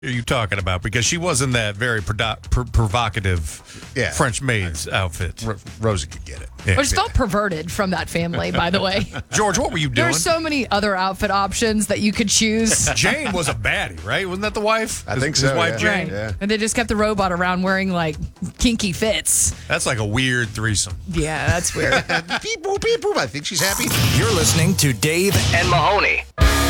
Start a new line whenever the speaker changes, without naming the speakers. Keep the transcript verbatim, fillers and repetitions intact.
are you talking about? Because she wasn't that very prodo- pr- provocative
Yeah.
French maid's outfit.
R- Rosie could get it.
Yeah.
Which felt perverted from that family, by the way.
George, what were you doing?
There's so many other outfit options that you could choose.
Jane was a baddie, right? Wasn't that the wife?
I
His-
think
his
so,
wife
yeah.
Jane?
Right.
Yeah.
And they just kept the robot around wearing like kinky fits.
That's like a weird threesome.
Yeah, that's weird.
Beep, boop, beep, boop. I think she's happy.
You're listening to Dave and Mahoney.